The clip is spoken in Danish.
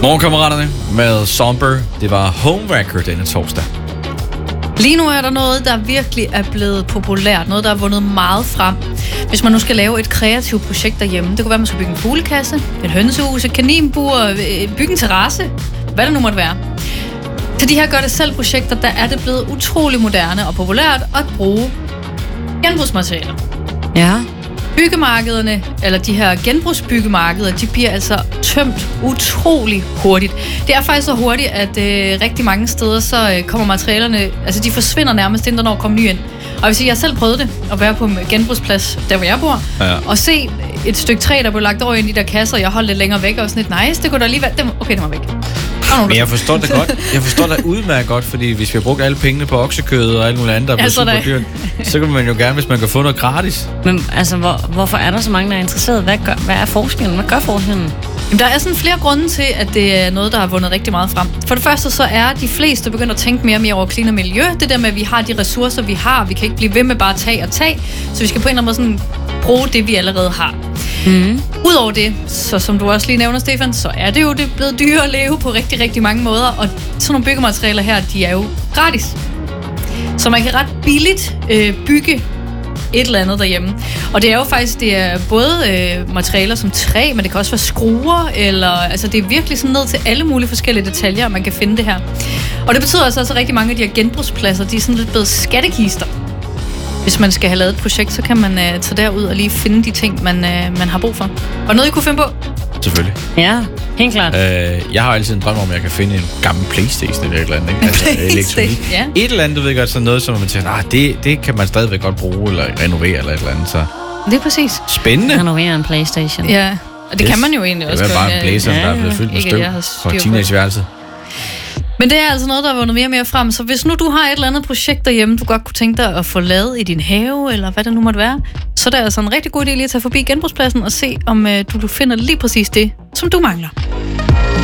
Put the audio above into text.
Morgenkammeraterne med Somber. Det var Homewrecker denne torsdag. Lige nu er der noget, der virkelig er blevet populært. Noget, der er vundet meget frem. Hvis man nu skal lave et kreativt projekt derhjemme. Det kunne være, at man skal bygge en fuglekasse, et hønsehus, et kaninbur, bygge en terrasse. Hvad det nu måtte være. Til de her gør-det-selv-projekter, der er det blevet utrolig moderne og populært at bruge genbrugsmaterialer. Ja. Byggemarkederne, eller de her genbrugsbyggemarkeder, de bliver altså tømt utrolig hurtigt. Det er faktisk så hurtigt, at rigtig mange steder, så kommer materialerne, altså de forsvinder nærmest, inden der når kommer ny ind. Og jeg vil sige, jeg selv prøvede det, at være på en genbrugsplads, der hvor jeg bor, og se et stykke træ, der blev lagt over i de der kasser, og jeg holdt lidt længere væk, og sådan lidt, nice, det kunne da lige være, okay, det var væk. Men jeg forstår det godt. Jeg forstår det udmærket godt, fordi hvis vi har brugt alle pengene på oksekød og alt muligt andet, der er super dyrt, så kan man jo gerne, hvis man kan få noget gratis. Men altså, hvorfor er der så mange, der er interesseret? Hvad er forskellen? Hvad gør forskellen? Jamen, der er sådan flere grunde til, at det er noget, der har vundet rigtig meget frem. For det første, så er de fleste begyndt at tænke mere og mere over klima og miljø. Det der med, at vi har de ressourcer, vi har. Vi kan ikke blive ved med bare at tage. Så vi skal på en eller anden måde sådan bruge det, vi allerede har. Udover det, så som du også lige nævner, Stefan, så er det jo blevet dyrere at leve på rigtig, rigtig mange måder. Og sådan nogle byggematerialer her, de er jo gratis. Så man kan ret billigt bygge et eller andet derhjemme. Og det er jo faktisk, det er både materialer som træ, men det kan også være skruer, eller altså det er virkelig sådan ned til alle mulige forskellige detaljer, man kan finde det her. Og det betyder altså også, at rigtig mange af de her genbrugspladser, de er sådan lidt blevet skattekister. Hvis man skal have lavet et projekt, så kan man tage derud og lige finde de ting, man har brug for. Og noget, I kunne finde på? Selvfølgelig. Ja, helt klart. Jeg har altid en drøm om, at jeg kan finde en gammel PlayStation eller et eller andet. Ikke? Altså elektronik. Ja. Et eller andet, du ved godt, sådan noget, som man tænker, det kan man stadigvæk godt bruge, eller renovere, eller et eller andet. Så. Det er præcis. Spændende. Renovere en PlayStation. Ja, og det kan man jo egentlig også. Det er bare en blæser, der er blevet fyldt med støv fra teenageværelset. Men det er altså noget, der er vundet mere og mere frem. Så hvis nu du har et eller andet projekt derhjemme, du godt kunne tænke dig at få lavet i din have, eller hvad det nu måtte være, så er det altså en rigtig god idé lige at tage forbi genbrugspladsen og se, om du finder lige præcis det, som du mangler.